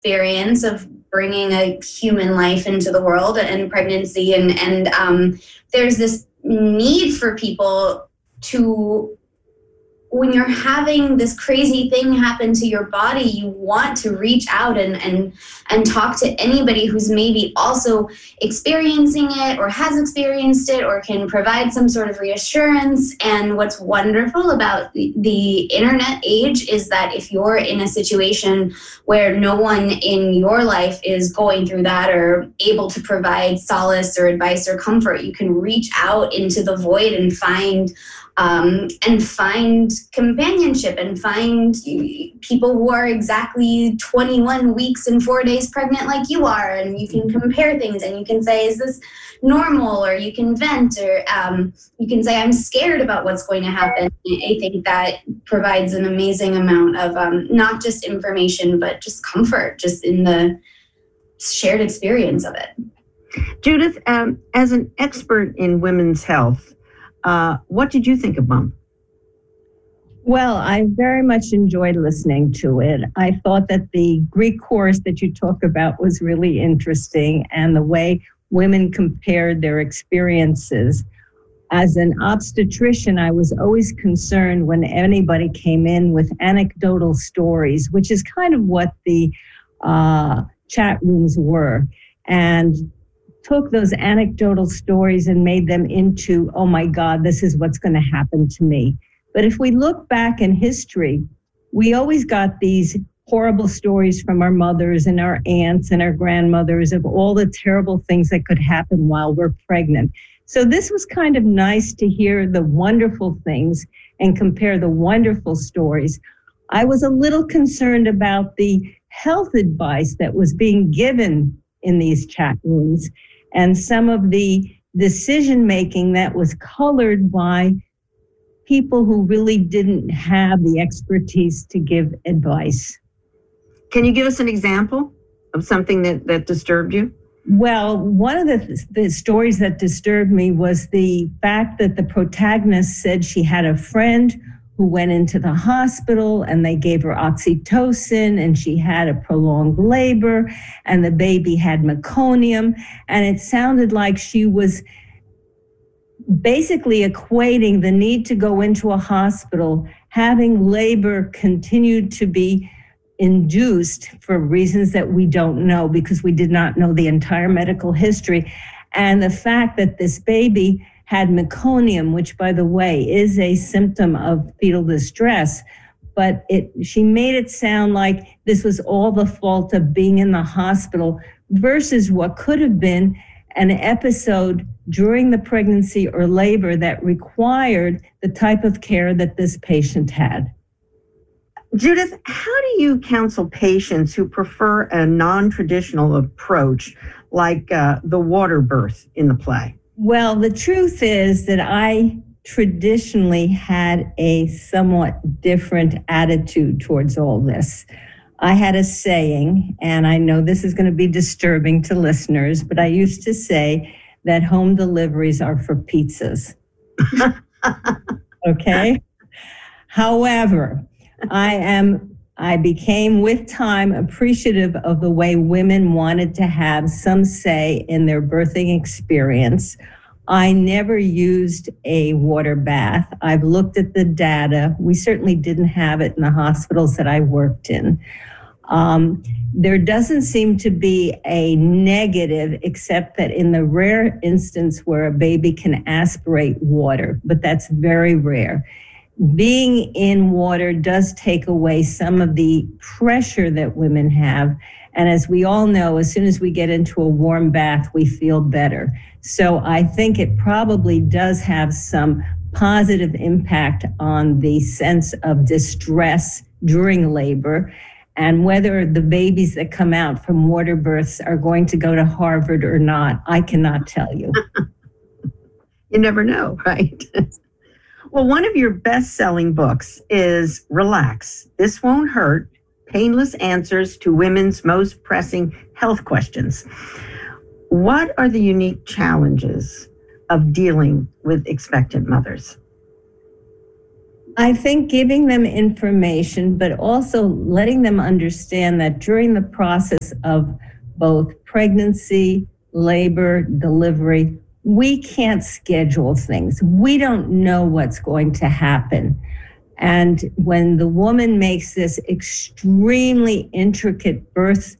experience of bringing a human life into the world and pregnancy. And there's this need for people to, when you're having this crazy thing happen to your body, you want to reach out and talk to anybody who's maybe also experiencing it or has experienced it or can provide some sort of reassurance. And what's wonderful about the internet age is that if you're in a situation where no one in your life is going through that or able to provide solace or advice or comfort, you can reach out into the void and find companionship and find people who are exactly 21 weeks and 4 days pregnant like you are, and you can compare things and you can say, is this normal? Or you can vent, or you can say, I'm scared about what's going to happen. I think that provides an amazing amount of not just information, but just comfort, just in the shared experience of it. Judith, as an expert in women's health, what did you think of Mom? Well, I very much enjoyed listening to it. I thought that the Greek chorus that you talk about was really interesting, and the way women compared their experiences. As an obstetrician, I was always concerned when anybody came in with anecdotal stories, which is kind of what the chat rooms were, and took those anecdotal stories and made them into, oh my God, this is what's going to happen to me. But if we look back in history, we always got these horrible stories from our mothers and our aunts and our grandmothers of all the terrible things that could happen while we're pregnant. So this was kind of nice to hear the wonderful things and compare the wonderful stories. I was a little concerned about the health advice that was being given in these chat rooms, and some of the decision-making that was colored by people who really didn't have the expertise to give advice. Can you give us an example of something that disturbed you? Well, one of the stories that disturbed me was the fact that the protagonist said she had a friend who went into the hospital and they gave her oxytocin and she had a prolonged labor and the baby had meconium, and it sounded like she was basically equating the need to go into a hospital, having labor continued to be induced for reasons that we don't know because we did not know the entire medical history, and the fact that this baby had meconium, which, by the way, is a symptom of fetal distress, but she made it sound like this was all the fault of being in the hospital versus what could have been an episode during the pregnancy or labor that required the type of care that this patient had. Judith, how do you counsel patients who prefer a non-traditional approach like the water birth in the play? Well, the truth is that I traditionally had a somewhat different attitude towards all this. I had a saying, and I know this is going to be disturbing to listeners, but I used to say that home deliveries are for pizzas. Okay? However, I became with time appreciative of the way women wanted to have some say in their birthing experience. I never used a water bath. I've looked at the data. We certainly didn't have it in the hospitals that I worked in. There doesn't seem to be a negative, except that in the rare instance where a baby can aspirate water, but that's very rare. Being in water does take away some of the pressure that women have. And as we all know, as soon as we get into a warm bath, we feel better. So I think it probably does have some positive impact on the sense of distress during labor. And whether the babies that come out from water births are going to go to Harvard or not, I cannot tell you. You never know, right? Well, one of your best-selling books is Relax, This Won't Hurt, Painless Answers to Women's Most Pressing Health Questions. What are the unique challenges of dealing with expectant mothers? I think giving them information, but also letting them understand that during the process of both pregnancy, labor, delivery, we can't schedule things. We don't know what's going to happen. And when the woman makes this extremely intricate birth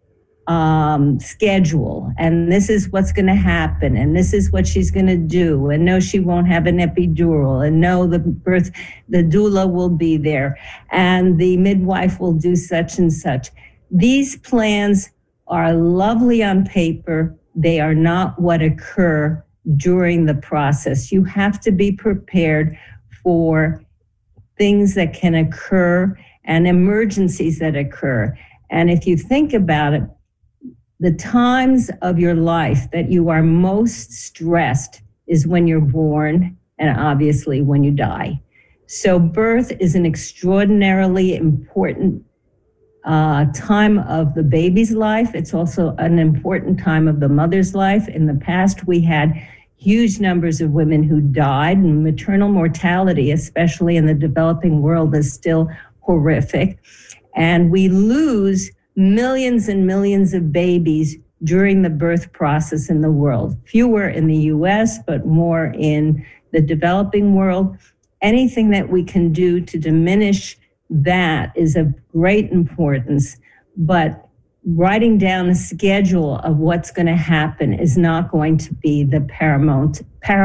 schedule, and this is what's going to happen, and this is what she's going to do, and no, she won't have an epidural, and no, the doula will be there, and the midwife will do such and such. These plans are lovely on paper. They are not what occur during the process. You have to be prepared for things that can occur and emergencies that occur. And if you think about it, the times of your life that you are most stressed is when you're born and obviously when you die. So birth is an extraordinarily important time of the baby's life. It's also an important time of the mother's life. In the past, we had huge numbers of women who died, and maternal mortality, especially in the developing world, is still horrific. And we lose millions and millions of babies during the birth process in the world. Fewer in the US, but more in the developing world. Anything that we can do to diminish that is of great importance, but writing down a schedule of what's going to happen is not going to be the paramount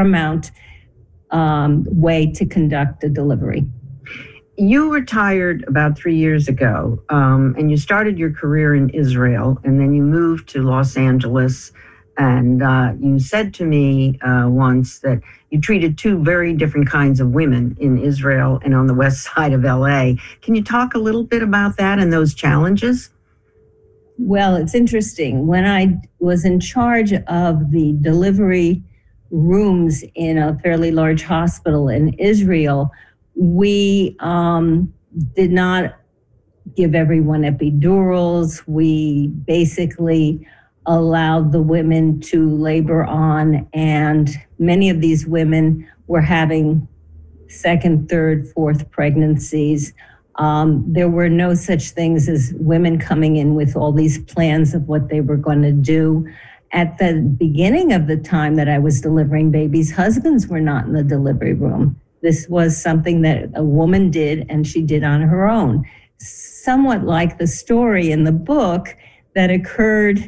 way to conduct a delivery. You retired about 3 years ago, and you started your career in Israel, and then you moved to Los Angeles. And you said to me once that you treated two very different kinds of women in Israel and on the west side of LA. Can you talk a little bit about that and those challenges? Well, it's interesting. When I was in charge of the delivery rooms in a fairly large hospital in Israel, we did not give everyone epidurals. We basically allowed the women to labor on, and many of these women were having second, third, fourth pregnancies. There were no such things as women coming in with all these plans of what they were going to do. At the beginning of the time that I was delivering babies, husbands were not in the delivery room. This was something that a woman did, and she did on her own. Somewhat like the story in the book that occurred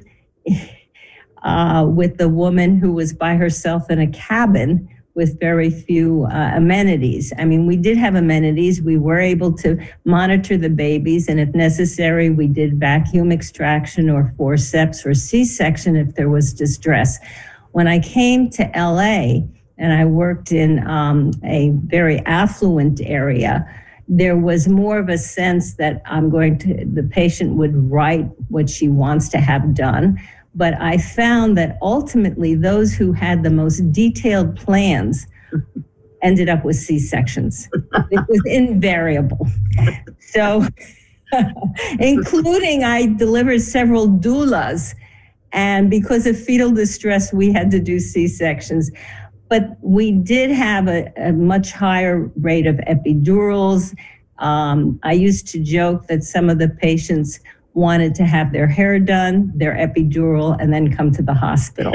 with the woman who was by herself in a cabin with very few amenities. I mean, we did have amenities. We were able to monitor the babies, and if necessary, we did vacuum extraction or forceps or C-section if there was distress. When I came to LA and I worked in a very affluent area, there was more of a sense that the patient would write what she wants to have done. But I found that ultimately those who had the most detailed plans ended up with C-sections. It was invariable. So, including I delivered several doulas, and because of fetal distress, we had to do C-sections. But we did have a much higher rate of epidurals. I used to joke that some of the patients wanted to have their hair done, their epidural, and then come to the hospital.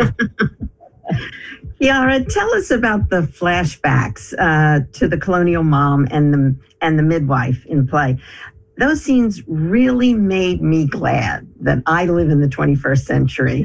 Yara, tell us about the flashbacks to the colonial mom and the midwife in play. Those scenes really made me glad that I live in the 21st century.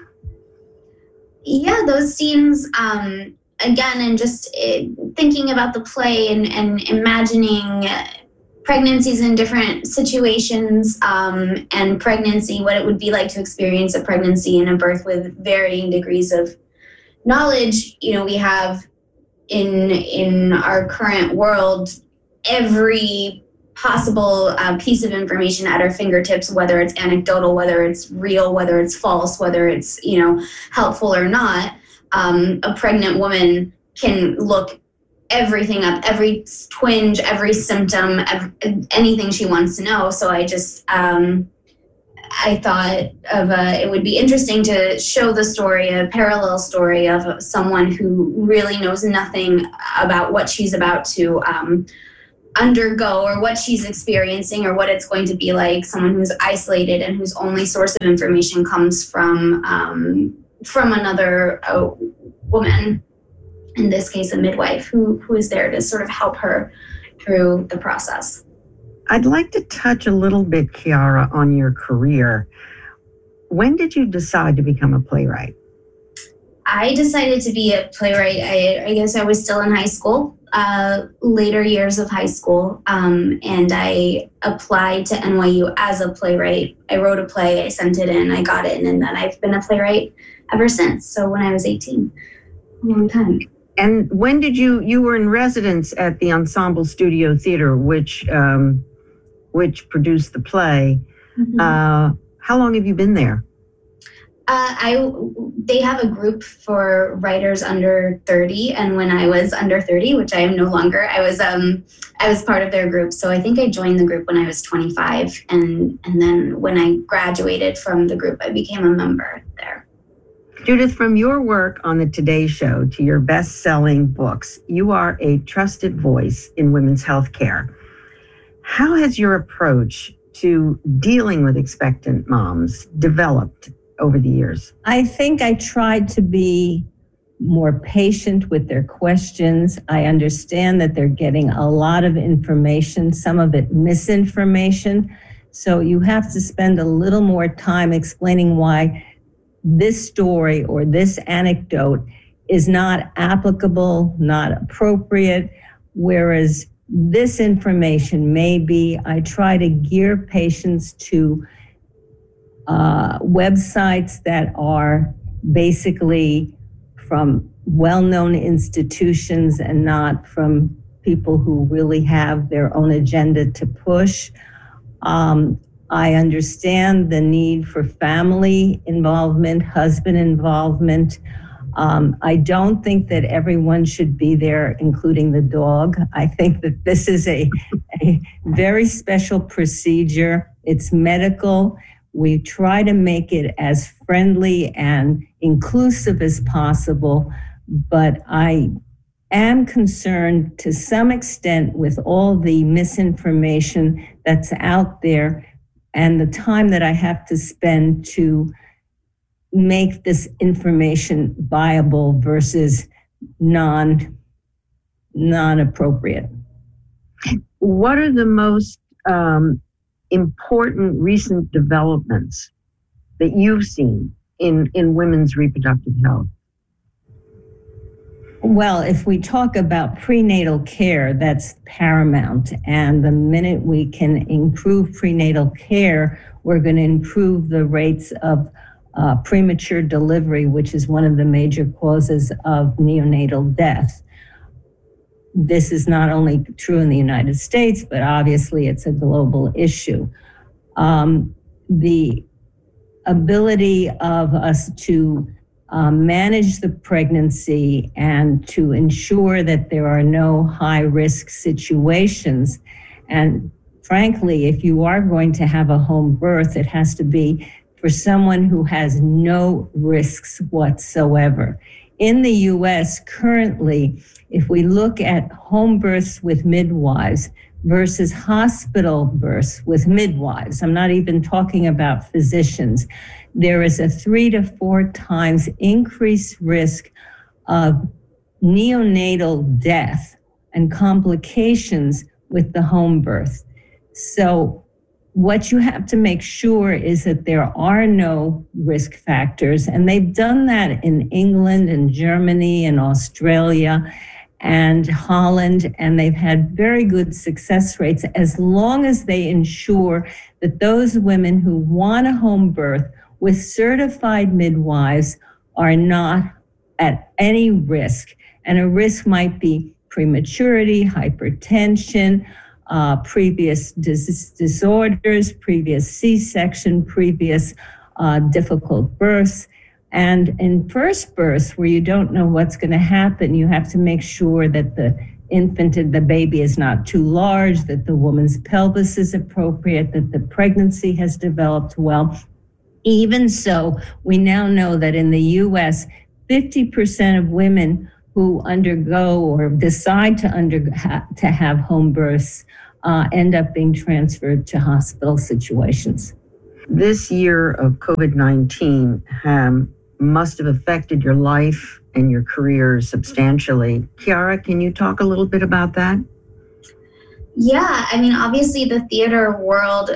Yeah, those scenes, again, and just thinking about the play and imagining pregnancies in different situations, and pregnancy, what it would be like to experience a pregnancy and a birth with varying degrees of knowledge. You know, we have in our current world every possible piece of information at our fingertips, whether it's anecdotal, whether it's real, whether it's false, whether it's, helpful or not. A pregnant woman can look everything up, every twinge, every symptom, anything she wants to know. So I just, I thought of it would be interesting to show the story, a parallel story of someone who really knows nothing about what she's about to undergo, or what she's experiencing, or what it's going to be like, someone who's isolated and whose only source of information comes from another woman, in this case a midwife, who is there to sort of help her through the process. I'd like to touch a little bit, Chiara, on your career. When did you decide to become a playwright? I decided to be a playwright, I guess I was still in high school, later years of high school, and I applied to NYU as a playwright. I wrote a play, I sent it in, I got in, and then I've been a playwright ever since. So when I was 18, a long time. And when did you were in residence at the Ensemble Studio Theater, which produced the play. Mm-hmm. How long have you been there? They have a group for writers under 30, and when I was under 30, which I am no longer, I was part of their group. So I think I joined the group when I was 25, and then when I graduated from the group, I became a member there. Judith, from your work on the Today Show to your best-selling books, you are a trusted voice in women's health care. How has your approach to dealing with expectant moms developed over the years? I think I tried to be more patient with their questions. I understand that they're getting a lot of information, some of it misinformation. So you have to spend a little more time explaining why this story or this anecdote is not applicable, not appropriate, whereas this information may be. I try to gear patients to websites that are basically from well-known institutions and not from people who really have their own agenda to push. I understand the need for family involvement, husband involvement. I don't think that everyone should be there, including the dog. I think that this is a very special procedure. It's medical. We try to make it as friendly and inclusive as possible, but I am concerned to some extent with all the misinformation that's out there and the time that I have to spend to make this information viable versus non-appropriate. What are the most important recent developments that you've seen in women's reproductive health? Well, if we talk about prenatal care, that's paramount. And the minute we can improve prenatal care, we're going to improve the rates of premature delivery, which is one of the major causes of neonatal death. This is not only true in the United States, but obviously it's a global issue. The ability of us to manage the pregnancy and to ensure that there are no high-risk situations. And frankly, if you are going to have a home birth, it has to be for someone who has no risks whatsoever. In the US currently, if we look at home births with midwives versus hospital births with midwives, I'm not even talking about physicians, there is a 3 to 4 times increased risk of neonatal death and complications with the home birth. So what you have to make sure is that there are no risk factors, and they've done that in England and Germany and Australia and Holland, and they've had very good success rates as long as they ensure that those women who want a home birth with certified midwives are not at any risk. And a risk might be prematurity, hypertension, previous disorders, previous C-section, previous difficult births. And in first births, where you don't know what's going to happen, you have to make sure that the infant and the baby is not too large, that the woman's pelvis is appropriate, that the pregnancy has developed well. Even so, we now know that in the US, 50% of women who undergo or decide to have home births end up being transferred to hospital situations. This year of COVID-19 must have affected your life and your career substantially. Chiara, can you talk a little bit about that? Yeah, I mean, obviously the theater world,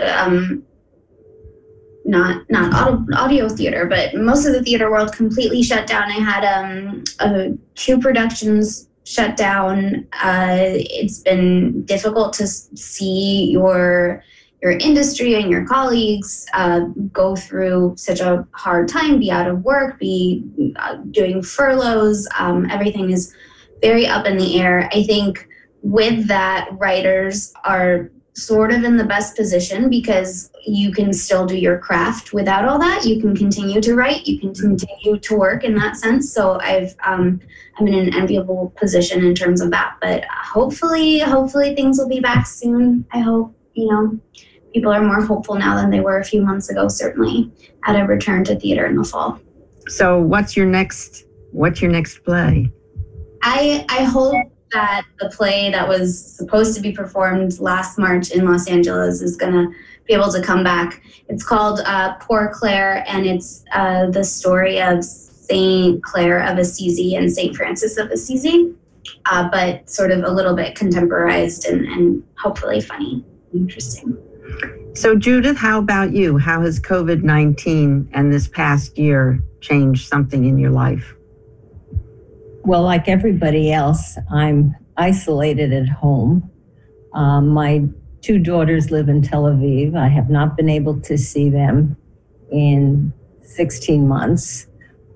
not audio theater, but most of the theater world completely shut down. I had 2 productions shut down. It's been difficult to see your industry and your colleagues go through such a hard time, be out of work, be doing furloughs. Everything is very up in the air. I think with that, writers are sort of in the best position because you can still do your craft without all that. You can continue to write, you can continue to work in that sense. So I'm in an enviable position in terms of that. But hopefully things will be back soon. I hope, people are more hopeful now than they were a few months ago, certainly, at a return to theater in the fall. So what's your next play? I hope that the play that was supposed to be performed last March in Los Angeles is going to be able to come back. It's called Poor Clare, and it's the story of Saint Clare of Assisi and Saint Francis of Assisi, but sort of a little bit contemporized and hopefully funny and interesting. So Judith, how about you? How has COVID-19 and this past year changed something in your life? Well, like everybody else, I'm isolated at home. My 2 daughters live in Tel Aviv. I have not been able to see them in 16 months.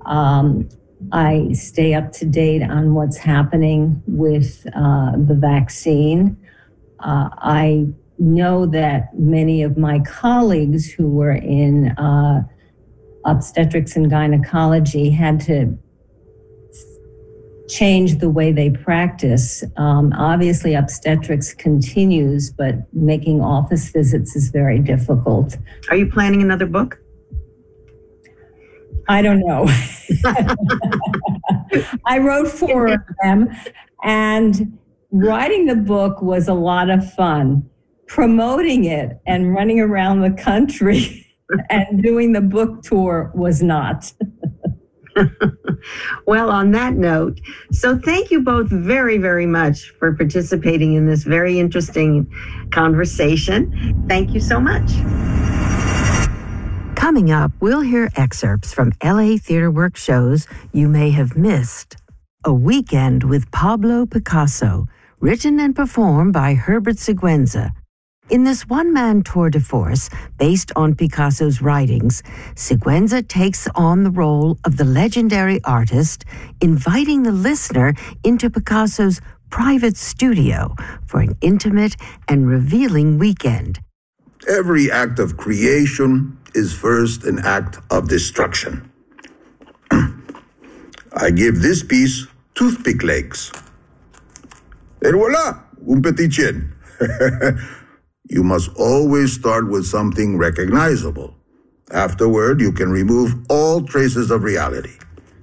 I stay up to date on what's happening with the vaccine. I know that many of my colleagues who were in obstetrics and gynecology had to change the way they practice. Obviously, obstetrics continues, but making office visits is very difficult. Are you planning another book? I don't know. I wrote 4 of them, and writing the book was a lot of fun. Promoting it and running around the country and doing the book tour was not. Well, on that note, so thank you both very, very much for participating in this very interesting conversation. Thank you so much. Coming up, we'll hear excerpts from LA Theater Works shows you may have missed. A Weekend with Pablo Picasso, written and performed by Herbert Siguenza. In this one-man tour de force, based on Picasso's writings, Siguenza takes on the role of the legendary artist, inviting the listener into Picasso's private studio for an intimate and revealing weekend. Every act of creation is first an act of destruction. I give this piece toothpick legs. Et voila, un petit chien. You must always start with something recognizable. Afterward, you can remove all traces of reality.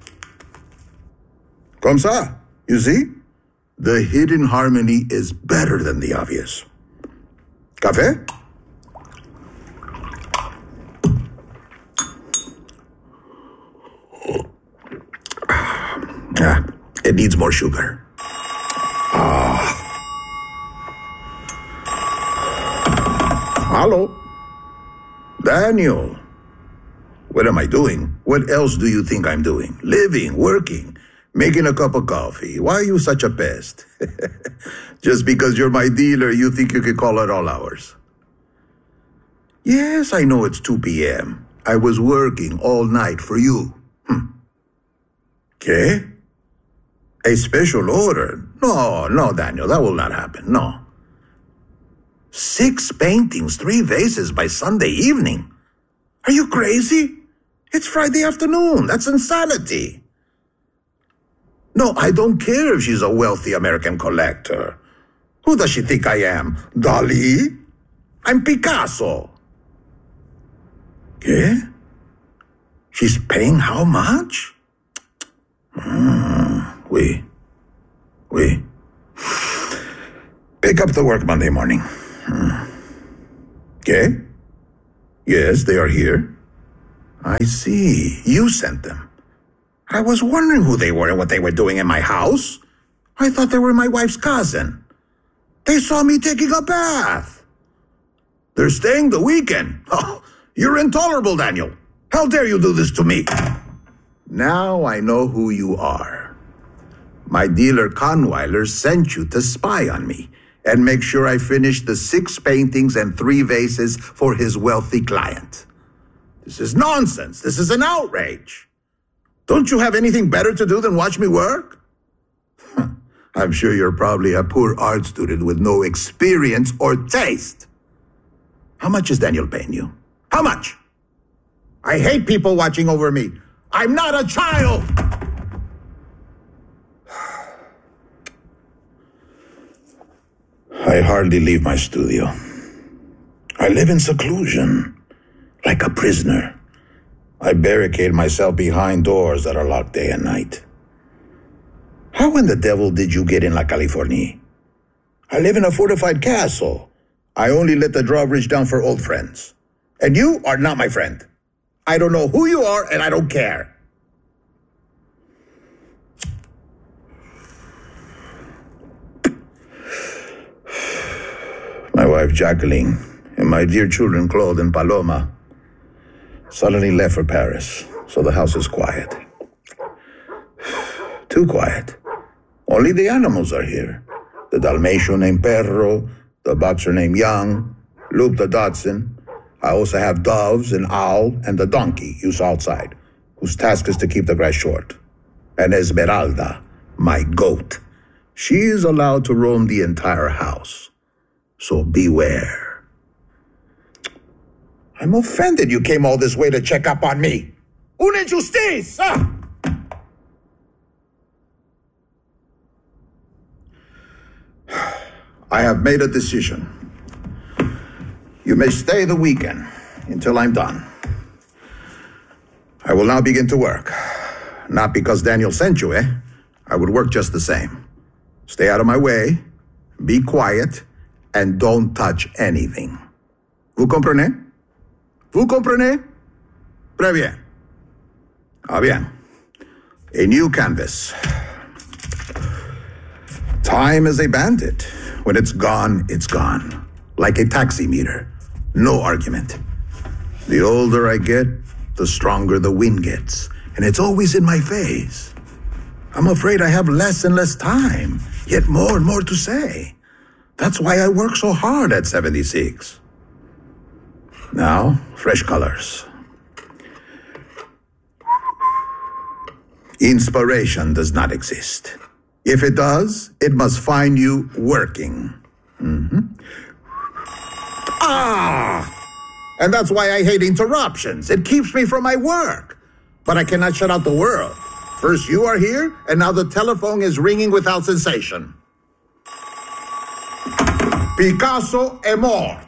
Comme ça, you see? The hidden harmony is better than the obvious. Café? It needs more sugar. Hello? Daniel. What am I doing? What else do you think I'm doing? Living, working, making a cup of coffee. Why are you such a pest? Just because you're my dealer, you think you can call at all hours. Yes, I know it's 2 p.m. I was working all night for you. Okay? A special order? No, Daniel, that will not happen. No. 6 paintings, 3 vases by Sunday evening. Are you crazy? It's Friday afternoon. That's insanity. No, I don't care if she's a wealthy American collector. Who does she think I am? Dali? I'm Picasso. Yeah? She's paying how much? Oui. Oui. Pick up the work Monday morning. Okay? Yes, they are here. I see. You sent them. I was wondering who they were and what they were doing in my house. I thought they were my wife's cousin. They saw me taking a bath. They're staying the weekend. Oh, you're intolerable, Daniel. How dare you do this to me? Now I know who you are. My dealer Kahnweiler sent you to spy on me and make sure I finish the 6 paintings and 3 vases for his wealthy client. This is nonsense. This is an outrage. Don't you have anything better to do than watch me work? I'm sure you're probably a poor art student with no experience or taste. How much is Daniel paying you? How much? I hate people watching over me. I'm not a child. I hardly leave my studio. I live in seclusion, like a prisoner. I barricade myself behind doors that are locked day and night. How in the devil did you get in La Californie? I live in a fortified castle. I only let the drawbridge down for old friends. And you are not my friend. I don't know who you are, and I don't care. My wife, Jacqueline, and my dear children, Claude and Paloma, suddenly left for Paris, so the house is quiet. Too quiet. Only the animals are here. The Dalmatian named Perro, the boxer named Young, Loop the Dachshund. I also have doves, an owl, and the donkey you saw outside, whose task is to keep the grass short. And Esmeralda, my goat. She is allowed to roam the entire house. So beware. I'm offended you came all this way to check up on me. Una injusticia! I have made a decision. You may stay the weekend until I'm done. I will now begin to work. Not because Daniel sent you, I would work just the same. Stay out of my way, be quiet, and don't touch anything. Vous comprenez? Vous comprenez? Très bien. Ah bien. A new canvas. Time is a bandit. When it's gone, it's gone. Like a taxi meter. No argument. The older I get, the stronger the wind gets. And it's always in my face. I'm afraid I have less and less time, yet more and more to say. That's why I work so hard at 76. Now, fresh colors. Inspiration does not exist. If it does, it must find you working. And that's why I hate interruptions. It keeps me from my work. But I cannot shut out the world. First you are here, and now the telephone is ringing without cessation. Picasso est mort.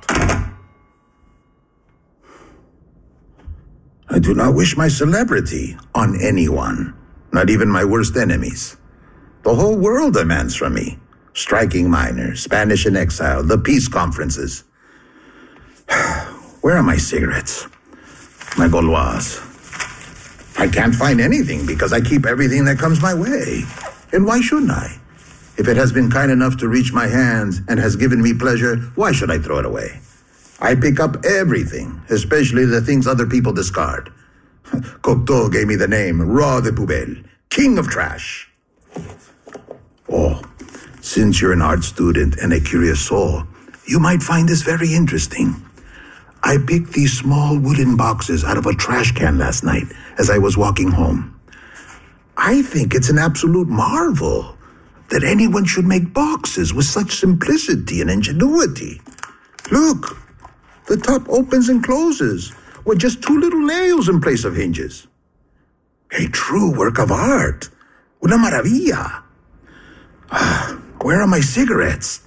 I do not wish my celebrity on anyone, not even my worst enemies. The whole world demands from me. Striking miners, Spanish in exile, the peace conferences. Where are my cigarettes? My Gauloise. I can't find anything because I keep everything that comes my way. And why shouldn't I? If it has been kind enough to reach my hands and has given me pleasure, why should I throw it away? I pick up everything, especially the things other people discard. Cocteau gave me the name Roi de Poubelle, king of trash. Oh, since you're an art student and a curious soul, you might find this very interesting. I picked these small wooden boxes out of a trash can last night as I was walking home. I think it's an absolute marvel that anyone should make boxes with such simplicity and ingenuity. Look, the top opens and closes with just 2 little nails in place of hinges. A true work of art. Una maravilla. Where are my cigarettes?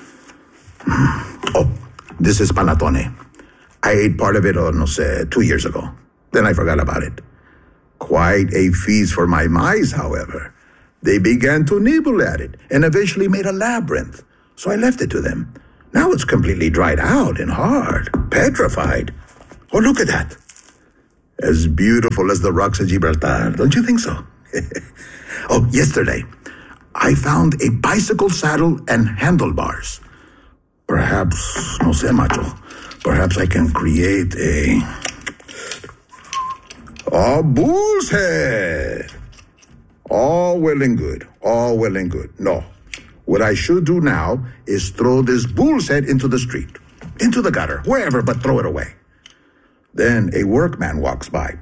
Oh, this is panettone. I ate part of it, 2 years ago. Then I forgot about it. Quite a feast for my mice, however. They began to nibble at it and eventually made a labyrinth. So I left it to them. Now it's completely dried out and hard, petrified. Oh, look at that. As beautiful as the rocks of Gibraltar, don't you think so? Oh, yesterday, I found a bicycle saddle and handlebars. Perhaps, no sé, macho, perhaps I can create a bull's head. All well and good, all well and good. No, what I should do now is throw this bull's head into the street, into the gutter, wherever, but throw it away. Then a workman walks by.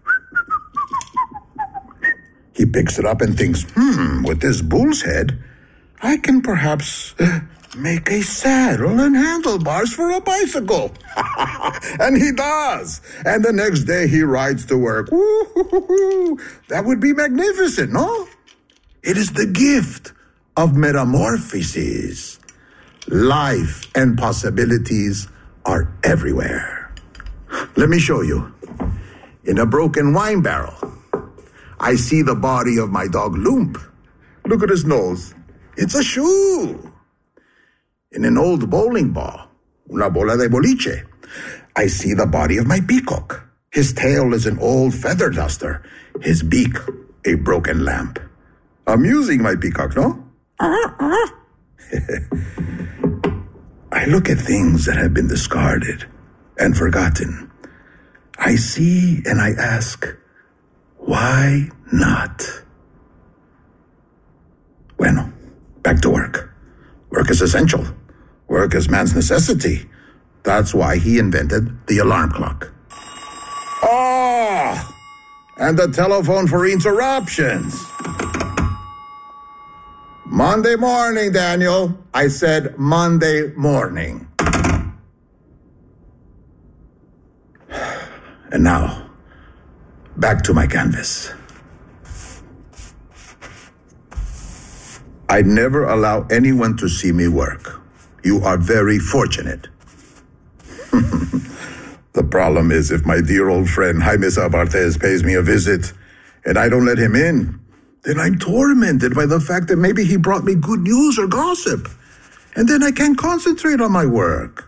He picks it up and thinks, with this bull's head, I can perhaps make a saddle and handlebars for a bicycle. And he does. And the next day he rides to work. Woo-hoo-hoo-hoo. That would be magnificent, no? It is the gift of metamorphosis. Life and possibilities are everywhere. Let me show you. In a broken wine barrel, I see the body of my dog Lump. Look at his nose. It's a shoe. In an old bowling ball, una bola de boliche, I see the body of my peacock. His tail is an old feather duster. His beak, a broken lamp. Amusing, my peacock, no? I look at things that have been discarded and forgotten. I see and I ask, why not? Bueno, back to work. Work is essential. Work is man's necessity. That's why he invented the alarm clock. Oh, and the telephone for interruptions. Monday morning, Daniel. I said Monday morning. And now, back to my canvas. I'd never allow anyone to see me work. You are very fortunate. The problem is if my dear old friend Jaime Sabartez pays me a visit and I don't let him in, then I'm tormented by the fact that maybe he brought me good news or gossip, and then I can't concentrate on my work.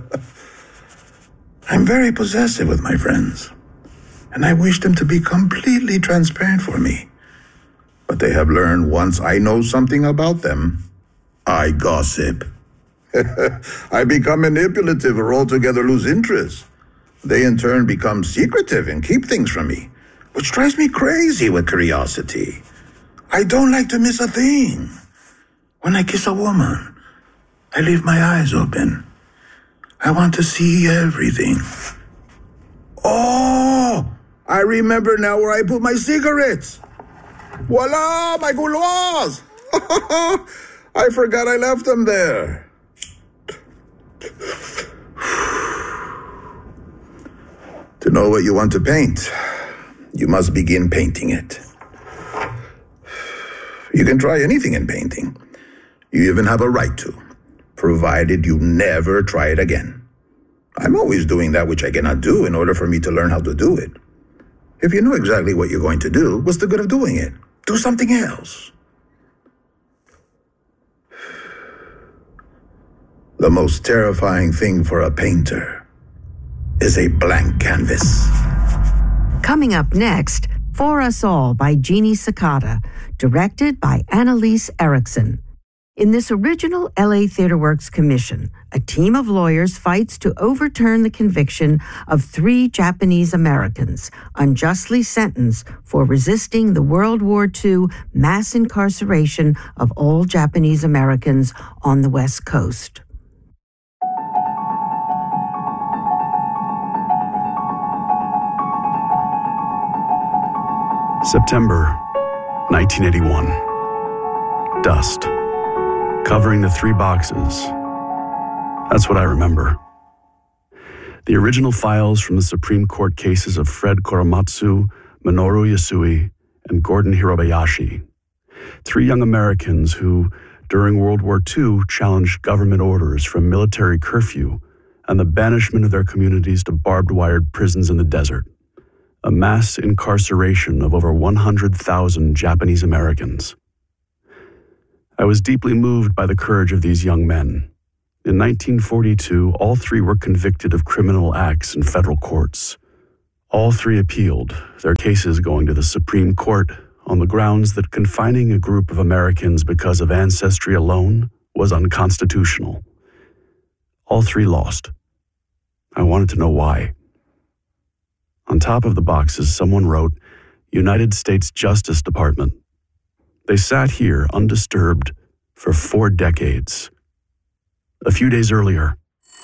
I'm very possessive with my friends, and I wish them to be completely transparent for me. But they have learned once I know something about them, I gossip. I become manipulative or altogether lose interest. They in turn become secretive and keep things from me, which drives me crazy with curiosity. I don't like to miss a thing. When I kiss a woman, I leave my eyes open. I want to see everything. Oh, I remember now where I put my cigarettes. Voila, my gouloirs! I forgot I left them there. To know what you want to paint, you must begin painting it. You can try anything in painting. You even have a right to, provided you never try it again. I'm always doing that which I cannot do in order for me to learn how to do it. If you know exactly what you're going to do, what's the good of doing it? Do something else. The most terrifying thing for a painter is a blank canvas. Coming up next, For Us All by Jeannie Sakata, directed by Annalise Erickson. In this original LA Theatre Works commission, a team of lawyers fights to overturn the conviction of 3 Japanese Americans unjustly sentenced for resisting the World War II mass incarceration of all Japanese Americans on the West Coast. September 1981. Dust. Covering the 3 boxes. That's what I remember. The original files from the Supreme Court cases of Fred Korematsu, Minoru Yasui, and Gordon Hirobayashi. 3 young Americans who, during World War II, challenged government orders from military curfew and the banishment of their communities to barbed-wired prisons in the desert. A mass incarceration of over 100,000 Japanese Americans. I was deeply moved by the courage of these young men. In 1942, all three were convicted of criminal acts in federal courts. All three appealed, their cases going to the Supreme Court on the grounds that confining a group of Americans because of ancestry alone was unconstitutional. All three lost. I wanted to know why. On top of the boxes, someone wrote, United States Justice Department. They sat here undisturbed for 4 decades. A few days earlier,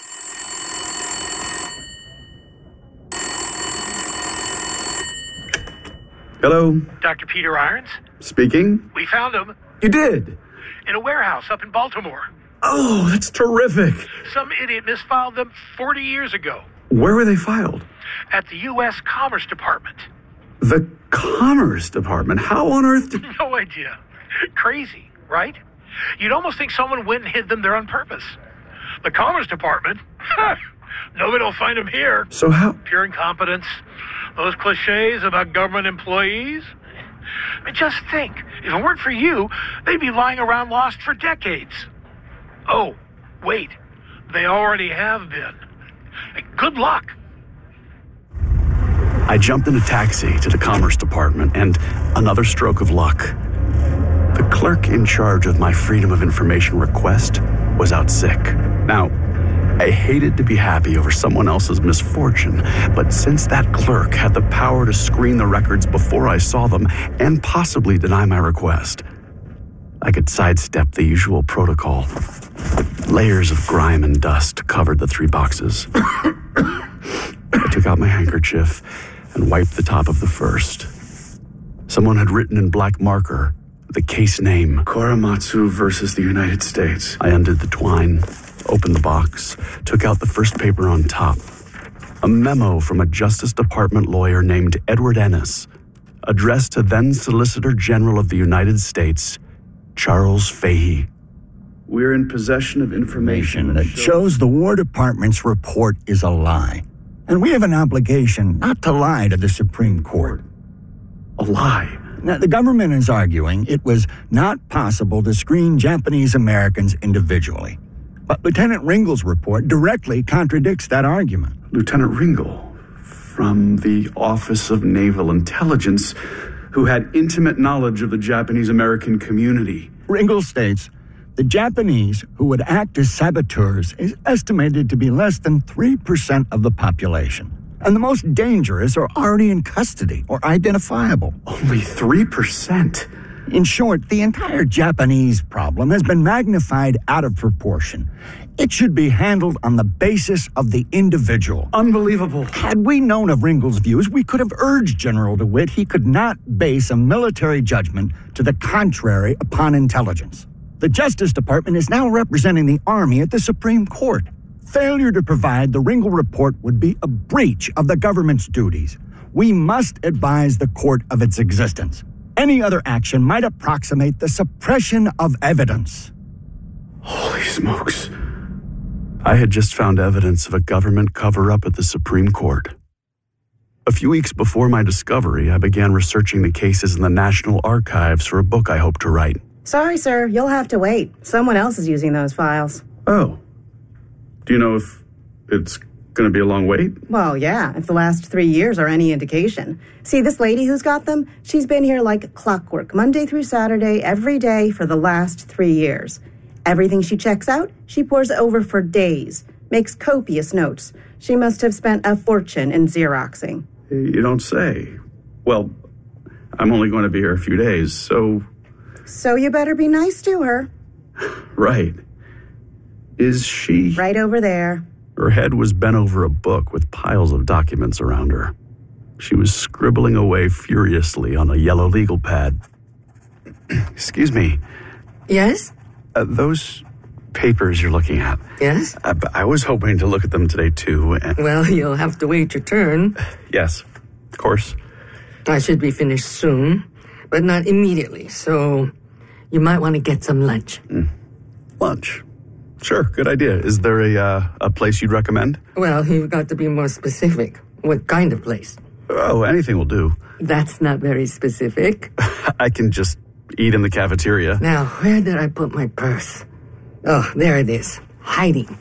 hello? Dr. Peter Irons? Speaking? We found him You did? in a warehouse up in Baltimore. Oh, that's terrific. Some idiot misfiled them 40 years ago Where were they filed? at the U.S. Commerce Department. The Commerce Department. How on earth did... No idea. Crazy, right? You'd almost think someone went and hid them there on purpose. The Commerce Department? Nobody will find them here. So how... Pure incompetence. Those cliches about government employees. I mean, just think, if it weren't for you, they'd be lying around lost for decades. Oh, wait, they already have been. Good luck. I jumped in a taxi to the Commerce Department, and another stroke of luck. The clerk in charge of my Freedom of Information request was out sick. Now, I hated to be happy over someone else's misfortune, but since that clerk had the power to screen the records before I saw them and possibly deny my request, I could sidestep the usual protocol. Layers of grime and dust covered the 3 boxes. I took out my handkerchief and wiped the top of the first. Someone had written in black marker the case name, Korematsu versus the United States. I undid the twine, opened the box, took out the first paper on top. A memo from a Justice Department lawyer named Edward Ennis, addressed to then Solicitor General of the United States, Charles Fahey. We're in possession of information that shows the War Department's report is a lie. And we have an obligation not to lie to the Supreme Court. A lie? Now, the government is arguing it was not possible to screen Japanese Americans individually. But Lieutenant Ringel's report directly contradicts that argument. Lieutenant Ringel, from the Office of Naval Intelligence, who had intimate knowledge of the Japanese American community. Ringel states, the Japanese who would act as saboteurs is estimated to be less than 3% of the population. And the most dangerous are already in custody or identifiable. Only 3%? In short, the entire Japanese problem has been magnified out of proportion. It should be handled on the basis of the individual. Unbelievable. Had we known of Ringel's views, we could have urged General DeWitt he could not base a military judgment to the contrary upon intelligence. The Justice Department is now representing the Army at the Supreme Court. Failure to provide the Ringel report would be a breach of the government's duties. We must advise the court of its existence. Any other action might approximate the suppression of evidence. Holy smokes. I had just found evidence of a government cover-up at the Supreme Court. A few weeks before my discovery, I began researching the cases in the National Archives for a book I hope to write. Sorry, sir. You'll have to wait. Someone else is using those files. Oh. Do you know if it's going to be a long wait? Well, yeah, if the last 3 years are any indication. See, this lady who's got them, she's been here like clockwork, Monday through Saturday, every day for the last 3 years. Everything she checks out, she pores over for days, makes copious notes. She must have spent a fortune in Xeroxing. You don't say. Well, I'm only going to be here a few days, so... So you better be nice to her. Right. Is she... Right over there. Her head was bent over a book with piles of documents around her. She was scribbling away furiously on a yellow legal pad. Excuse me. Yes? Those papers you're looking at. Yes? I was hoping to look at them today, too. Well, you'll have to wait your turn. Yes, of course. I should be finished soon, but not immediately, so you might want to get some lunch. Lunch? Sure, good idea. Is there a place you'd recommend? Well, you've got to be more specific. What kind of place? Oh, anything will do. That's not very specific. I can just eat in the cafeteria. Now, where did I put my purse? Oh, there it is. Hiding.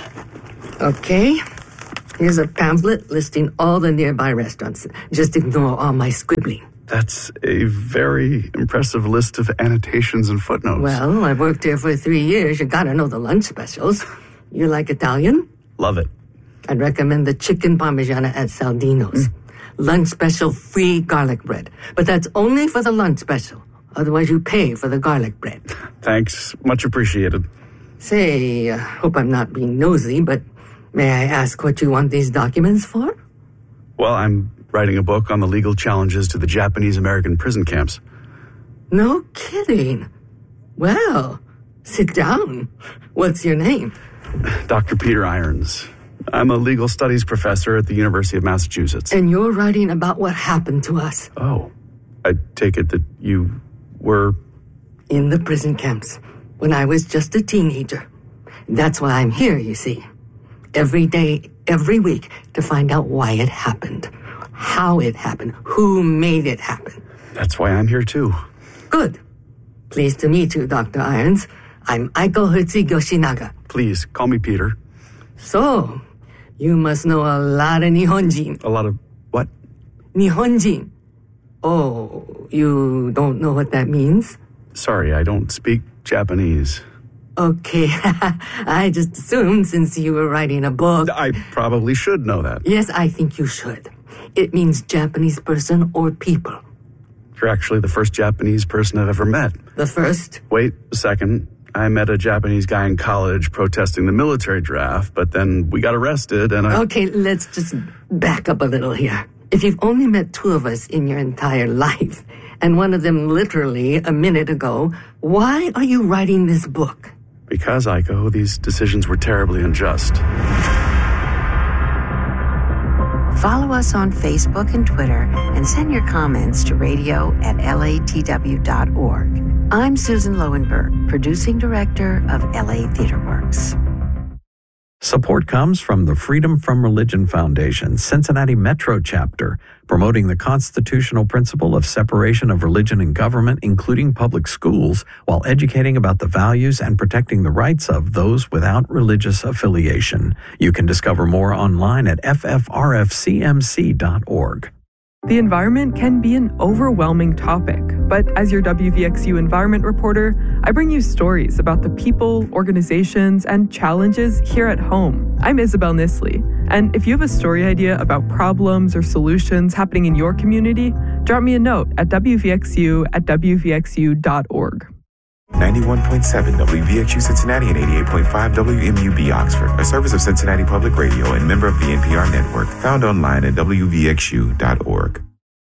Okay. Here's a pamphlet listing all the nearby restaurants. Just ignore all my scribbling. That's a very impressive list of annotations and footnotes. Well, I've worked here for 3 years. You gotta know the lunch specials. You like Italian? Love it. I'd recommend the chicken parmigiana at Saldino's. Lunch special, free garlic bread. But that's only for the lunch special. Otherwise, you pay for the garlic bread. Thanks. Much appreciated. Say, hope I'm not being nosy, but may I ask what you want these documents for? Well, I'm writing a book on the legal challenges to the Japanese-American prison camps. No kidding. Well, sit down. What's your name? Dr. Peter Irons. I'm a legal studies professor at the University of Massachusetts. And you're writing about what happened to us. Oh, I take it that you were... In the prison camps, when I was just a teenager. That's why I'm here, you see. Every day, every week, to find out why it happened. How it happened. Who made it happen. That's why I'm here, too. Good. Pleased to meet you, Dr. Irons. I'm Aiko Hertzig Yoshinaga. Please, call me Peter. So, you must know a lot of Nihonjin. A lot of what? Nihonjin. Oh, you don't know what that means? Sorry, I don't speak Japanese. Okay, I just assumed since you were writing a book. I probably should know that. Yes, I think you should. It means Japanese person or people. You're actually the first Japanese person I've ever met. The first? Wait a second. I met a Japanese guy in college protesting the military draft, but then we got arrested and I... Okay, let's just back up a little here. If you've only met 2 of us in your entire life, and one of them literally a minute ago, why are you writing this book? Because, Aiko, these decisions were terribly unjust. Follow us on Facebook and Twitter and send your comments to radio@latw.org. I'm Susan Lowenberg, producing director of LA Theater Works. Support comes from the Freedom from Religion Foundation, Cincinnati Metro Chapter, promoting the constitutional principle of separation of religion and government, including public schools, while educating about the values and protecting the rights of those without religious affiliation. You can discover more online at ffrfcmc.org. The environment can be an overwhelming topic, but as your WVXU environment reporter, I bring you stories about the people, organizations, and challenges here at home. I'm Isabel Nisley, and if you have a story idea about problems or solutions happening in your community, drop me a note at wvxu@wvxu.org. 91.7 WVXU Cincinnati and 88.5 WMUB Oxford, a service of Cincinnati Public Radio and member of the NPR network, found online at wvxu.org.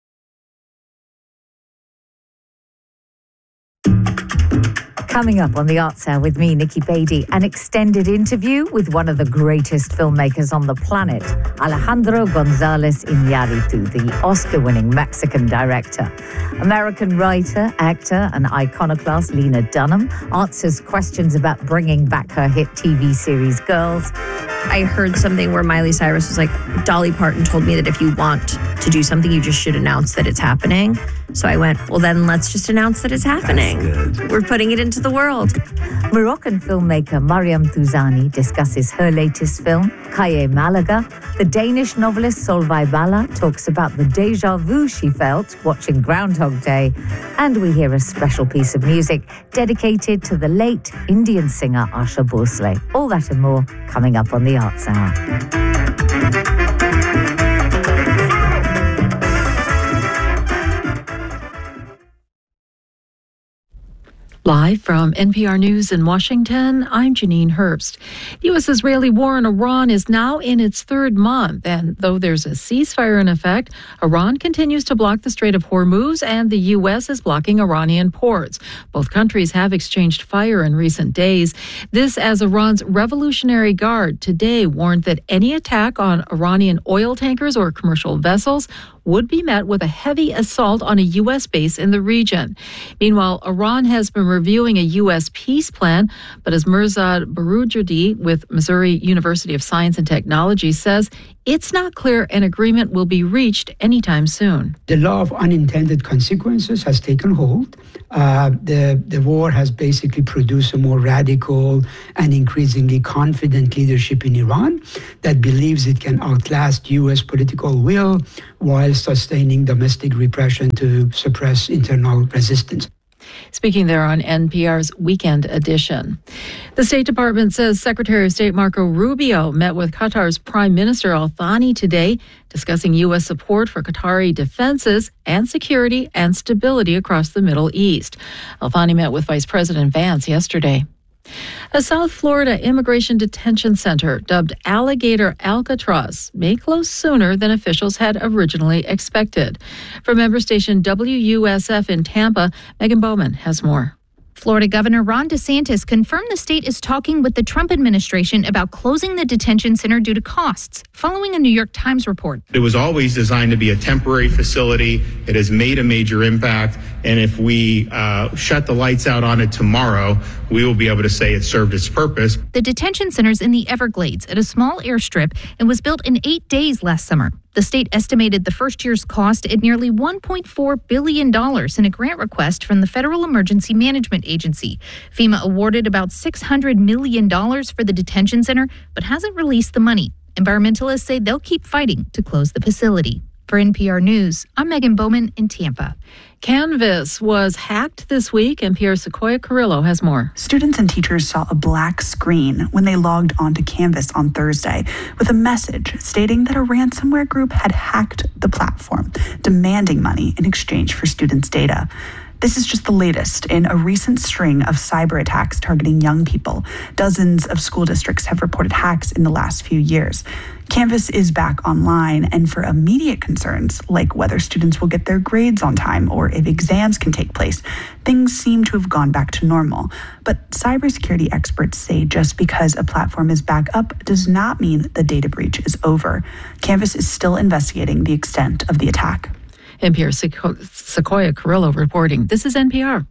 Coming up on the Arts Hour with me, Nikki Beatty, an extended interview with one of the greatest filmmakers on the planet, Alejandro González Iñárritu, the Oscar-winning Mexican director. American writer, actor, and iconoclast Lena Dunham answers questions about bringing back her hit TV series Girls. I heard something where Miley Cyrus was like, Dolly Parton told me that if you want to do something, you just should announce that it's happening. So I went, well, then let's just announce that it's happening. We're putting it into the world. Moroccan filmmaker Mariam Touzani discusses her latest film, Calle Malaga. The Danish novelist Solveig Balla talks about the déjà vu she felt watching Groundhog Day. And we hear a special piece of music dedicated to the late Indian singer Asha Bhosle. All that and more coming up on the Arts Hour. Live from NPR News in Washington, I'm Janine Herbst. The U.S.-Israeli war in Iran is now in its 3rd month, and though there's a ceasefire in effect, Iran continues to block the Strait of Hormuz, and the U.S. is blocking Iranian ports. Both countries have exchanged fire in recent days. This as Iran's Revolutionary Guard today warned that any attack on Iranian oil tankers or commercial vessels would be met with a heavy assault on a U.S. base in the region. Meanwhile, Iran has been reviewing a U.S. peace plan, but as Mirzad Baroujadi with Missouri University of Science and Technology says, it's not clear an agreement will be reached anytime soon. The law of unintended consequences has taken hold. The war has basically produced a more radical and increasingly confident leadership in Iran that believes it can outlast U.S. political will while sustaining domestic repression to suppress internal resistance. Speaking there on NPR's Weekend Edition. The State Department says Secretary of State Marco Rubio met with Qatar's Prime Minister Al Thani today, discussing U.S. support for Qatari defenses and security and stability across the Middle East. Al Thani met with Vice President Vance yesterday. A South Florida immigration detention center dubbed Alligator Alcatraz may close sooner than officials had originally expected. From member station WUSF in Tampa, Megan Bowman has more. Florida Governor Ron DeSantis confirmed the state is talking with the Trump administration about closing the detention center due to costs, following a New York Times report. It was always designed to be a temporary facility. It has made a major impact. And if we shut the lights out on it tomorrow, we will be able to say it served its purpose. The detention center's in the Everglades at a small airstrip and was built in 8 days last summer. The state estimated the first year's cost at nearly $1.4 billion in a grant request from the Federal Emergency Management Agency. FEMA awarded about $600 million for the detention center, but hasn't released the money. Environmentalists say they'll keep fighting to close the facility. For NPR News, I'm Megan Bowman in Tampa. Canvas was hacked this week, and NPR's Sequoia Carrillo has more. Students and teachers saw a black screen when they logged onto Canvas on Thursday with a message stating that a ransomware group had hacked the platform, demanding money in exchange for students' data. This is just the latest in a recent string of cyber attacks targeting young people. Dozens of school districts have reported hacks in the last few years. Canvas is back online, and for immediate concerns, like whether students will get their grades on time or if exams can take place, things seem to have gone back to normal. But cybersecurity experts say just because a platform is back up does not mean the data breach is over. Canvas is still investigating the extent of the attack. NPR's Sequoia Carrillo reporting. This is NPR.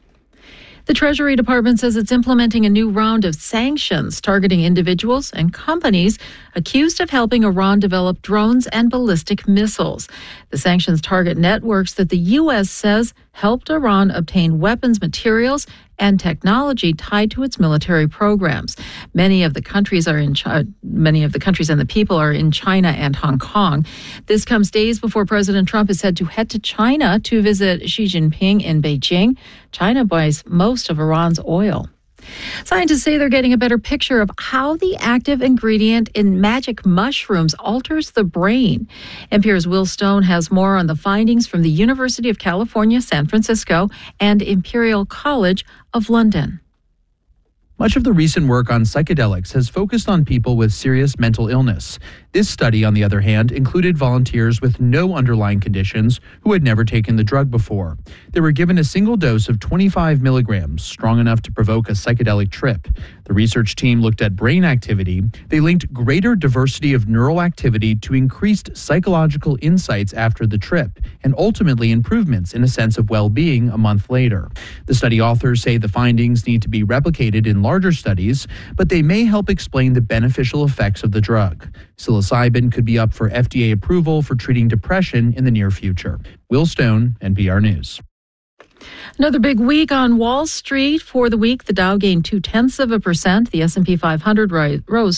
The Treasury Department says it's implementing a new round of sanctions targeting individuals and companies accused of helping Iran develop drones and ballistic missiles. The sanctions target networks that the U.S. says helped Iran obtain weapons materials and technology tied to its military programs. Many of the countries and the people are in China and Hong Kong. This comes days before President Trump is said to head to China to visit Xi Jinping in Beijing. China buys most of Iran's oil. Scientists say they're getting a better picture of how the active ingredient in magic mushrooms alters the brain. NPR's Will Stone has more on the findings from the University of California, San Francisco, and Imperial College of London. Much of the recent work on psychedelics has focused on people with serious mental illness. This study, on the other hand, included volunteers with no underlying conditions who had never taken the drug before. They were given a single dose of 25 milligrams, strong enough to provoke a psychedelic trip. The research team looked at brain activity. They linked greater diversity of neural activity to increased psychological insights after the trip, and ultimately improvements in a sense of well-being a month later. The study authors say the findings need to be replicated in larger studies, but they may help explain the beneficial effects of the drug. Psilocybin could be up for FDA approval for treating depression in the near future. Will Stone, NPR News. Another big week on Wall Street. For the week, the Dow gained 0.2%. The S&P 500 rose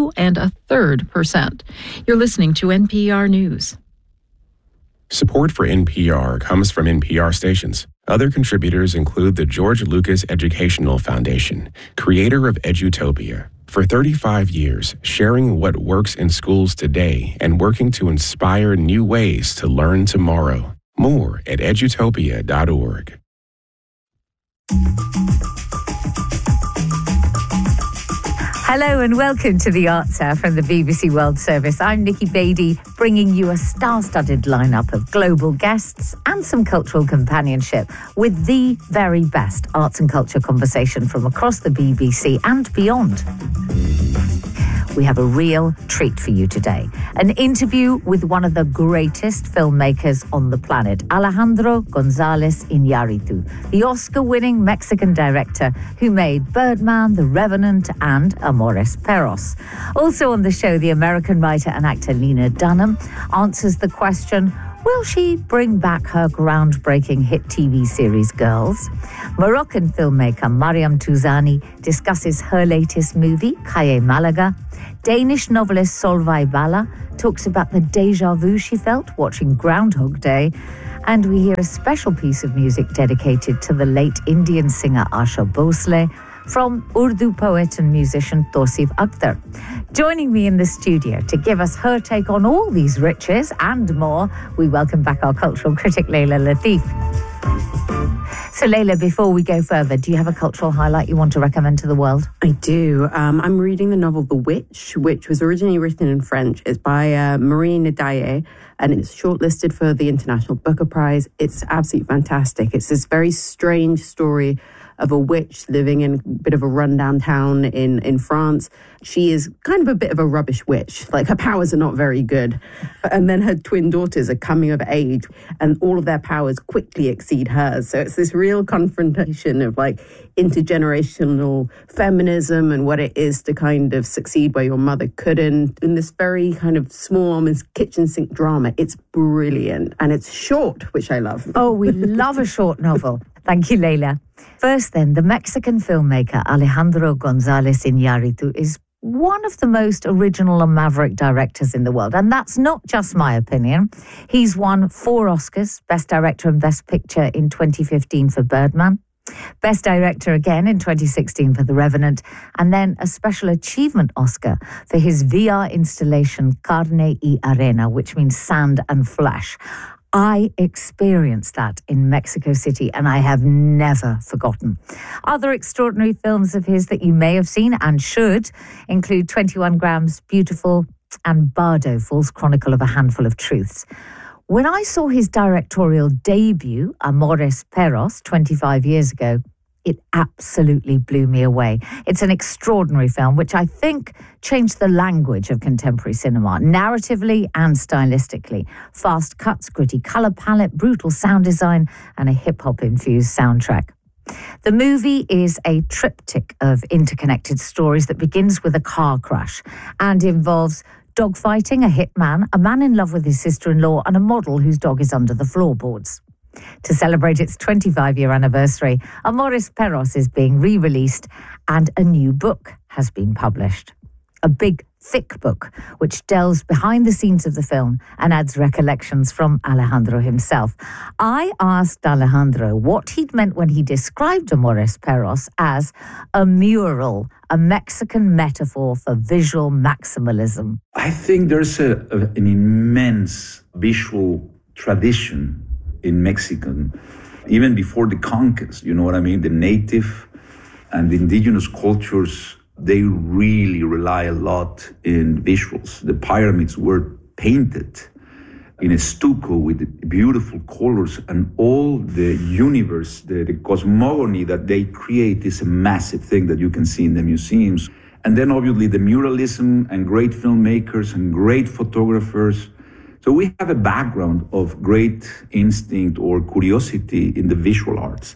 2.33%. You're listening to NPR News. Support for NPR comes from NPR stations. Other contributors include the George Lucas Educational Foundation, creator of Edutopia. For 35 years, sharing what works in schools today and working to inspire new ways to learn tomorrow. More at edutopia.org. Hello and welcome to the Arts Hour from the BBC World Service. I'm Nikki Beattie, bringing you a star-studded lineup of global guests and some cultural companionship with the very best arts and culture conversation from across the BBC and beyond. we have a real treat for you today. An interview with one of the greatest filmmakers on the planet, Alejandro González Iñárritu, the Oscar-winning Mexican director who made Birdman, The Revenant, and Amores Perros. Also on the show, the American writer and actor Lena Dunham answers the question, will she bring back her groundbreaking hit TV series Girls? Moroccan filmmaker Mariam Touzani discusses her latest movie, Calle Malaga. Danish novelist Solveig Balla talks about the déjà vu she felt watching Groundhog Day. And we hear a special piece of music dedicated to the late Indian singer Asha Bhosle from Urdu poet and musician Tausif Akhtar. Joining me in the studio to give us her take on all these riches and more, we welcome back our cultural critic, Leila Latif. So, Leila, before we go further, do you have a cultural highlight you want to recommend to the world? I do. I'm reading the novel The Witch, which was originally written in French. It's by Marie Nadaye, and it's shortlisted for the International Booker Prize. It's absolutely fantastic. It's this very strange story of a witch living in a bit of a rundown town in France. She is kind of a bit of a rubbish witch. Like, her powers are not very good. And then her twin daughters are coming of age, and all of their powers quickly exceed hers. So it's this real confrontation of like intergenerational feminism and what it is to kind of succeed where your mother couldn't, in this very kind of small, almost kitchen sink drama. It's brilliant. And it's short, which I love. Oh, we love a short novel. Thank you, Leila. First then, the Mexican filmmaker Alejandro González Iñárritu is one of the most original and maverick directors in the world. And that's not just my opinion. He's won 4 Oscars, Best Director and Best Picture in 2015 for Birdman, Best Director again in 2016 for The Revenant, and then a Special Achievement Oscar for his VR installation Carne y Arena, which means sand and flesh. I experienced that in Mexico City, and I have never forgotten. Other extraordinary films of his that you may have seen and should include 21 Grams, Beautiful, and Bardo, False Chronicle of a Handful of Truths. When I saw his directorial debut, Amores Perros, 25 years ago, it absolutely blew me away. It's an extraordinary film, which I think changed the language of contemporary cinema, narratively and stylistically. Fast cuts, gritty color palette, brutal sound design, and a hip-hop infused soundtrack. The movie is a triptych of interconnected stories that begins with a car crash and involves dogfighting, a hitman, a man in love with his sister-in-law, and a model whose dog is under the floorboards. To celebrate its 25-year anniversary, Amores Perros is being re-released and a new book has been published. A big, thick book which delves behind the scenes of the film and adds recollections from Alejandro himself. I asked Alejandro what he'd meant when he described Amores Perros as a mural, a Mexican metaphor for visual maximalism. I think there's an immense visual tradition in Mexican, even before the conquest, you know what I mean? The native and the indigenous cultures, they really rely a lot in visuals. The pyramids were painted in a stucco with beautiful colors, and all the universe, the cosmogony that they create is a massive thing that you can see in the museums. And then obviously the muralism and great filmmakers and great photographers. So we have a background of great instinct or curiosity in the visual arts.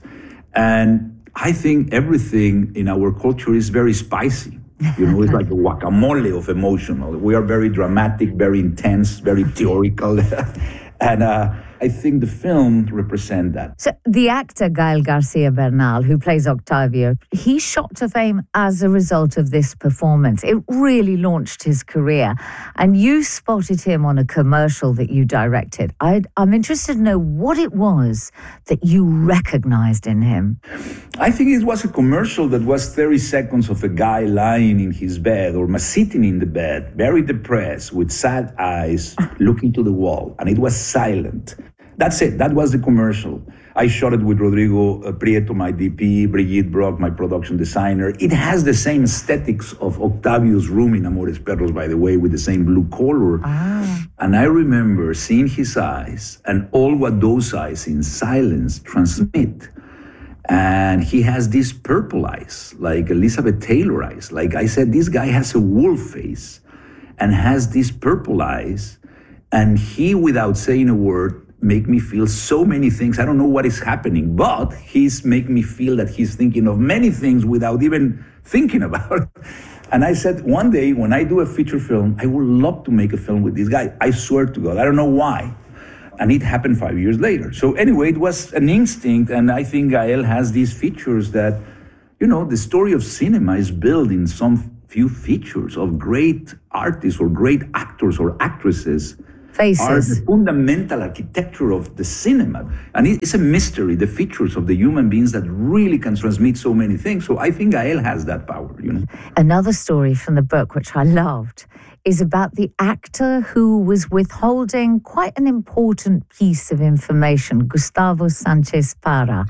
And I think everything in our culture is very spicy. You know, it's like a guacamole of emotional. We are very dramatic, very intense, very theoretical. And I think the film represents that. So the actor Gael Garcia Bernal, who plays Octavio, he shot to fame as a result of this performance. It really launched his career. And you spotted him on a commercial that you directed. I'm interested to know what it was that you recognized in him. I think it was a commercial that was 30 seconds of a guy lying in his bed or sitting in the bed, very depressed, with sad eyes, looking to the wall. And it was silent. That's it. That was the commercial. I shot it with Rodrigo Prieto, my DP, Brigitte Brock, my production designer. It has the same aesthetics of Octavio's room in Amores Perros, by the way, with the same blue color. And I remember seeing his eyes and all what those eyes in silence transmit. And he has these purple eyes, like Elizabeth Taylor eyes. Like I said, this guy has a wolf face and has these purple eyes. And he, without saying a word, make me feel so many things. I don't know what is happening, but he's making me feel that he's thinking of many things without even thinking about it. And I said, one day when I do a feature film, I would love to make a film with this guy. I swear to God, I don't know why. And it happened 5 years later. So anyway, it was an instinct. And I think Gael has these features that, you know, the story of cinema is built in some few features of great artists or great actors or actresses. Faces. Are the fundamental architecture of the cinema. And it's a mystery, the features of the human beings that really can transmit so many things. So I think Gael has that power, you know. Another story from the book, which I loved, is about the actor who was withholding quite an important piece of information, Gustavo Sanchez Para.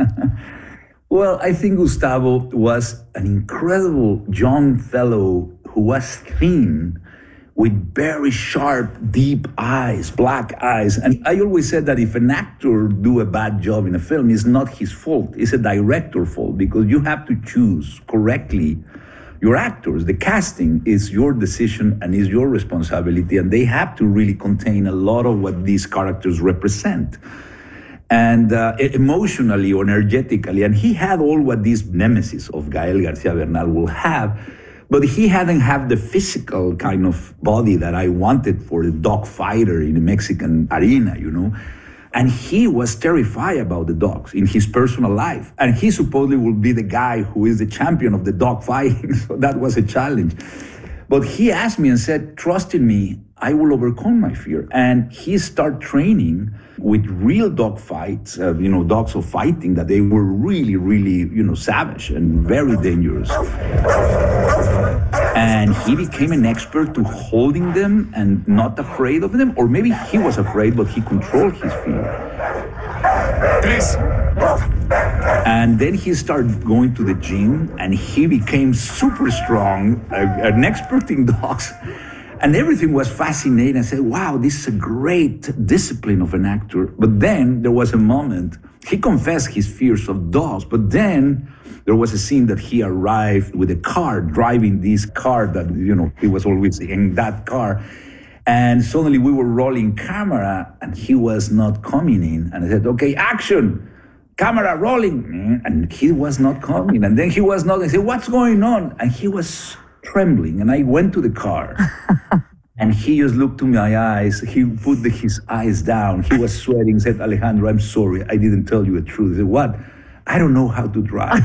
Well, I think Gustavo was an incredible young fellow who was thin, with very sharp, deep eyes, black eyes. And I always said that if an actor do a bad job in a film, it's not his fault. It's a director's fault, because you have to choose correctly your actors. The casting is your decision and is your responsibility, and they have to really contain a lot of what these characters represent. And emotionally or energetically, and he had all what these nemesis of Gael Garcia Bernal will have, but he hadn't had the physical kind of body that I wanted for a dog fighter in a Mexican arena, you know. And he was terrified about the dogs in his personal life. And he supposedly will be the guy who is the champion of the dog fighting. So that was a challenge. But he asked me and said, trust in me, I will overcome my fear. And he started training with real dog fights, dogs of fighting, that they were really, really, savage and very dangerous. And he became an expert to holding them and not afraid of them. Or maybe he was afraid, but he controlled his fear. And then he started going to the gym, and he became super strong, an expert in dogs. And everything was fascinating. I said, wow, this is a great discipline of an actor. But then there was a moment, he confessed his fears of dogs, but then there was a scene that he arrived with a car, driving this car that, he was always in that car. And suddenly we were rolling camera, and he was not coming in. And I said, okay, action, camera rolling. And he was not coming. And then he was not, I said, what's going on? And he was trembling. And I went to the car, and he just looked to my eyes. He put his eyes down. He was sweating, said, Alejandro, I'm sorry, I didn't tell you the truth. I said, what? I don't know how to drive.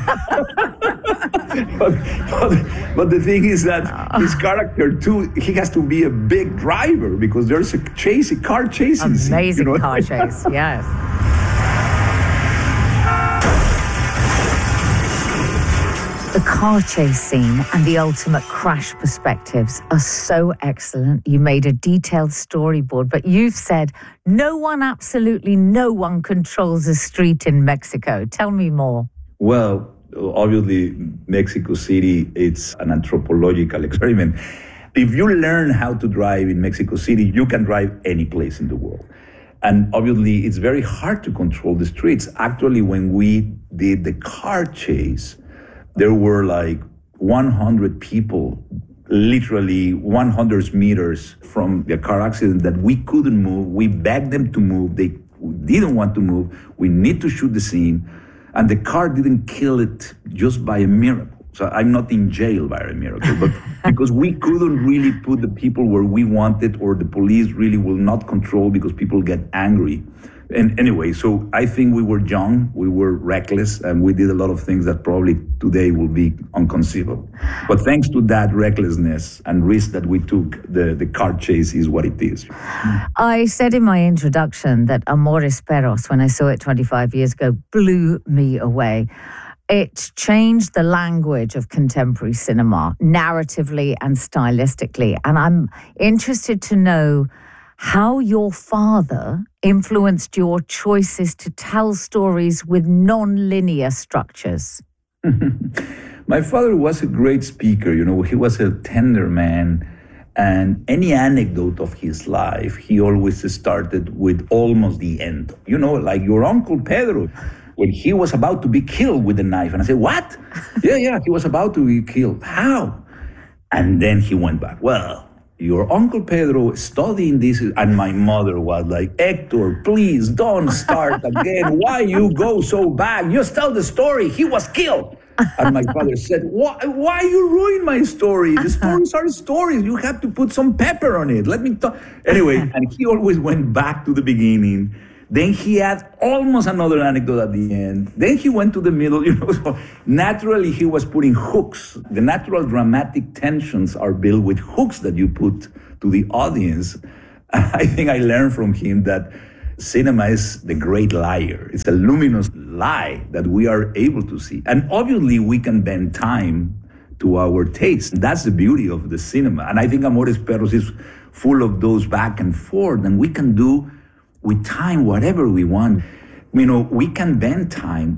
but the thing is that his character too, he has to be a big driver, because there's a car chasing. Amazing car chase, yes. The car chase scene and the ultimate crash perspectives are so excellent. You made a detailed storyboard, but you've said absolutely no one controls a street in Mexico. Tell me more. Well, obviously, Mexico City, it's an anthropological experiment. If you learn how to drive in Mexico City, you can drive any place in the world. And obviously, it's very hard to control the streets. Actually, when we did the car chase, there were like 100 people, literally 100 meters from the car accident, that we couldn't move. We begged them to move. They didn't want to move. We need to shoot the scene. And the car didn't kill it just by a miracle. So I'm not in jail by a miracle, but because we couldn't really put the people where we wanted, or the police really will not control because people get angry. And anyway, so I think we were young, we were reckless, and we did a lot of things that probably today will be inconceivable. But thanks to that recklessness and risk that we took, the car chase is what it is. I said in my introduction that Amores Perros, when I saw it 25 years ago, blew me away. It changed the language of contemporary cinema, narratively and stylistically. And I'm interested to know how your father influenced your choices to tell stories with non-linear structures. My father was a great speaker. He was a tender man. And any anecdote of his life, he always started with almost the end. Like your Uncle Pedro. when he was about to be killed with the knife. And I said, what? Yeah, he was about to be killed. How? And then he went back. Well, your Uncle Pedro studying this, and my mother was like, Hector, please don't start again. Why you go so back? Just tell the story. He was killed. And my father said, why you ruin my story? The stories are stories. You have to put some pepper on it. Let me talk. Anyway, and he always went back to the beginning. Then he had almost another anecdote at the end. Then he went to the middle, So naturally, he was putting hooks. The natural dramatic tensions are built with hooks that you put to the audience. I think I learned from him that cinema is the great liar. It's a luminous lie that we are able to see. And obviously, we can bend time to our taste. That's the beauty of the cinema. And I think Amores Perros is full of those back and forth, and we can do with time whatever we want. We can bend time